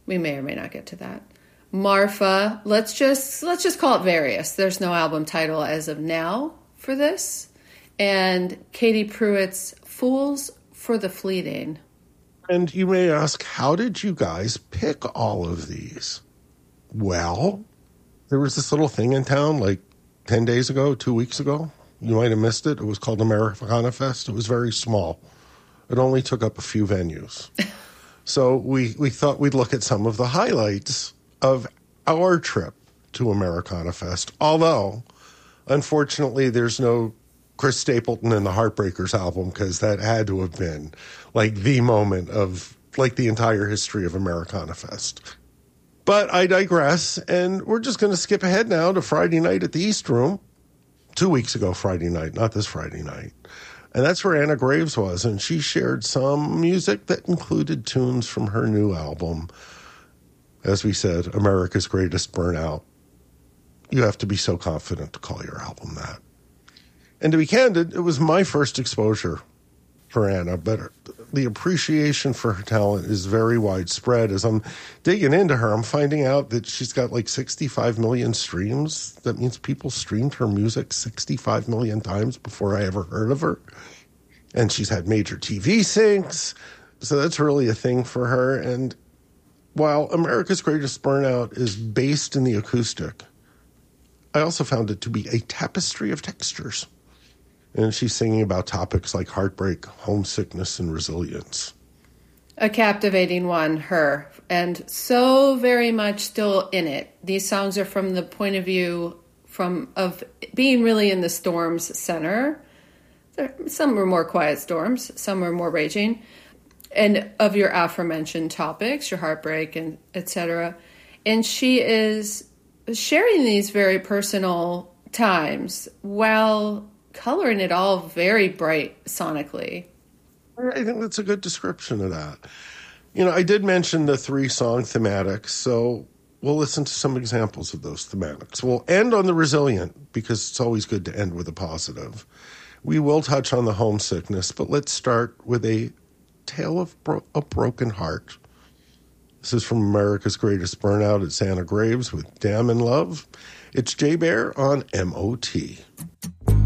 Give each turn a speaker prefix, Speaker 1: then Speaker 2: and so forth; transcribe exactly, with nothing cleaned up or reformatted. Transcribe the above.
Speaker 1: We may or may not get to that. Marfa, let's just let's just call it Various. There's no album title as of now for this. And Katie Pruitt's Fools for the Fleeting.
Speaker 2: And you may ask, how did you guys pick all of these? Well, there was this little thing in town like ten days ago, two weeks ago. You might have missed it. It was called Americana Fest. It was very small. It only took up a few venues. So we, we thought we'd look at some of the highlights of our trip to Americana Fest. Although, unfortunately, there's no Chris Stapleton and the Heartbreakers album, because that had to have been like the moment of like the entire history of Americana Fest. But I digress, and we're just going to skip ahead now to Friday night at the East Room. Two weeks ago Friday night, not this Friday night. And that's where Anna Graves was, and she shared some music that included tunes from her new album. As we said, America's Greatest Burnout. You have to be so confident to call your album that. And to be candid, it was my first exposure for Anna, but the appreciation for her talent is very widespread. As I'm digging into her, I'm finding out that she's got like sixty-five million streams. That means people streamed her music sixty-five million times before I ever heard of her. And she's had major T V syncs. So that's really a thing for her. And while America's Greatest Burnout is based in the acoustic, I also found it to be a tapestry of textures. And she's singing about topics like heartbreak, homesickness, and resilience.
Speaker 1: A captivating one, her, and so very much still in it. These songs are from the point of view from of being really in the storm's center. There, some are more quiet storms, some are more raging, and of your aforementioned topics, your heartbreak and et cetera. And she is sharing these very personal times while coloring it all very bright sonically.
Speaker 2: I think that's a good description of that. You know, I did mention the three song thematics, so we'll listen to some examples of those thematics. We'll end on the resilient, because it's always good to end with a positive. We will touch on the homesickness, but let's start with a tale of bro- a broken heart. This is from America's Greatest Burnout. It's Anna Graves with Damn in Love. It's Jay Bear on M O T.